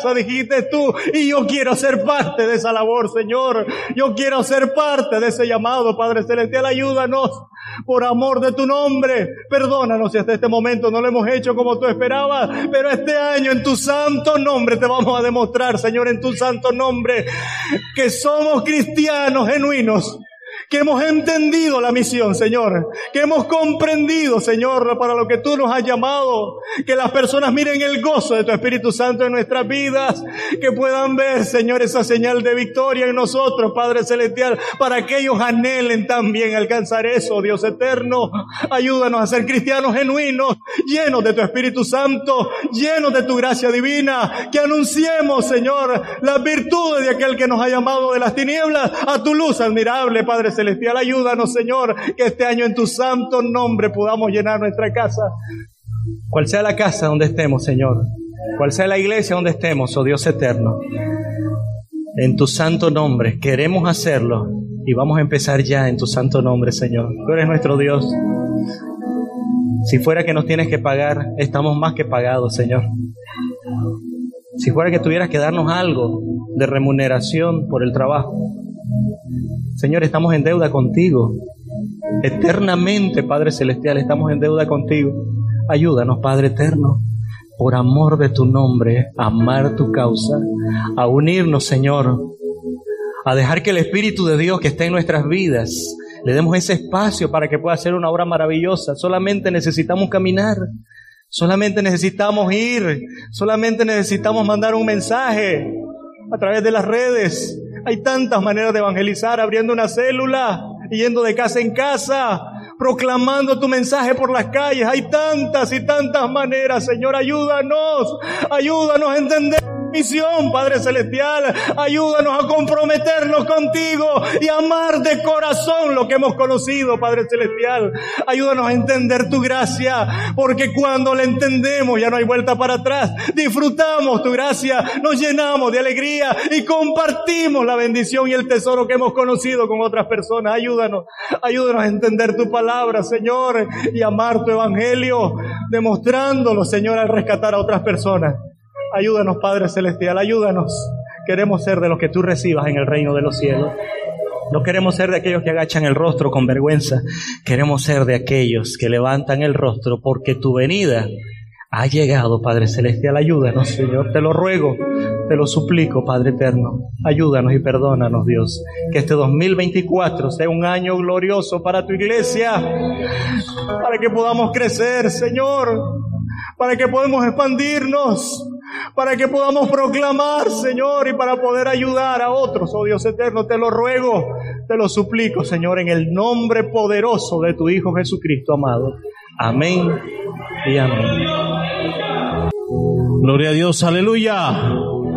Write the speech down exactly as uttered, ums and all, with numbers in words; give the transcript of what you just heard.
casa, dijiste tú, y yo quiero ser parte de esa labor, Señor. Yo quiero ser parte de ese llamado, Padre Celestial. Ayúdanos por amor de tu nombre. Perdónanos si hasta este momento no lo hemos hecho como tú esperabas, pero este año en tu santo nombre te vamos a demostrar, Señor, en tu santo nombre, que somos cristianos genuinos, que hemos entendido la misión, Señor, que hemos comprendido, Señor, para lo que tú nos has llamado, que las personas miren el gozo de tu Espíritu Santo en nuestras vidas, que puedan ver, Señor, esa señal de victoria en nosotros, Padre Celestial, para que ellos anhelen también alcanzar eso, Dios eterno. Ayúdanos a ser cristianos genuinos, llenos de tu Espíritu Santo, llenos de tu gracia divina, que anunciemos, Señor, las virtudes de aquel que nos ha llamado de las tinieblas a tu luz admirable, Padre Celestial. Ayúdanos, Señor, que este año en tu santo nombre podamos llenar nuestra casa. Cual sea la casa donde estemos, Señor, cual sea la iglesia donde estemos, oh Dios eterno, en tu santo nombre queremos hacerlo y vamos a empezar ya en tu santo nombre, Señor. Tú eres nuestro Dios. Si fuera que nos tienes que pagar, estamos más que pagados, Señor. Si fuera que tuvieras que darnos algo de remuneración por el trabajo, Señor, estamos en deuda contigo. Eternamente, Padre Celestial, estamos en deuda contigo. Ayúdanos, Padre eterno, por amor de tu nombre, a amar tu causa, a unirnos, Señor, a dejar que el Espíritu de Dios que está en nuestras vidas, le demos ese espacio para que pueda hacer una obra maravillosa. Solamente necesitamos caminar. Solamente necesitamos ir. Solamente necesitamos mandar un mensaje a través de las redes. Hay tantas maneras de evangelizar, abriendo una célula, yendo de casa en casa, proclamando tu mensaje por las calles. Hay tantas y tantas maneras, Señor. Ayúdanos, ayúdanos a entender misión, Padre Celestial. Ayúdanos a comprometernos contigo y amar de corazón lo que hemos conocido, Padre Celestial. Ayúdanos a entender tu gracia, porque cuando la entendemos ya no hay vuelta para atrás. Disfrutamos tu gracia, nos llenamos de alegría y compartimos la bendición y el tesoro que hemos conocido con otras personas. Ayúdanos, ayúdanos a entender tu palabra, Señor, y amar tu evangelio, demostrándolo, Señor, al rescatar a otras personas. Ayúdanos, Padre Celestial, ayúdanos. Queremos ser de los que tú recibas en el reino de los cielos. No queremos ser de aquellos que agachan el rostro con vergüenza. Queremos ser de aquellos que levantan el rostro porque tu venida ha llegado, Padre Celestial. Ayúdanos, Señor, te lo ruego, te lo suplico, Padre eterno. Ayúdanos y perdónanos, Dios. Que este dos mil veinticuatro sea un año glorioso para tu iglesia, para que podamos crecer, Señor, para que podamos expandirnos, para que podamos proclamar, Señor, y para poder ayudar a otros. Oh Dios eterno, te lo ruego, te lo suplico, Señor, en el nombre poderoso de tu Hijo Jesucristo amado. Amén y amén. Gloria a Dios, aleluya.